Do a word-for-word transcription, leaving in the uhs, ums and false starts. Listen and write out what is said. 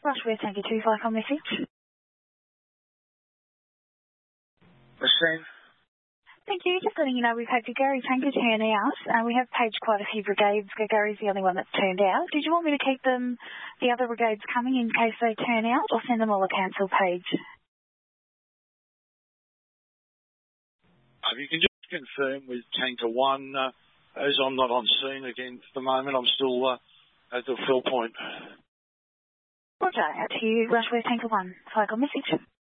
Rushware Tanker two, Flycom message. Machine. Thank you. Just letting you know we've had Gary Tanker turn out, and we have paged quite a few brigades. Gary's the only one that's turned out. Did you want me to keep them, the other brigades coming in case they turn out, or send them all a cancel page? If you can just confirm with Tanker one, uh, as I'm not on scene again for the moment, I'm still uh, at the fill point. Roger, out to you, Rushware Tanker one, Flycom message.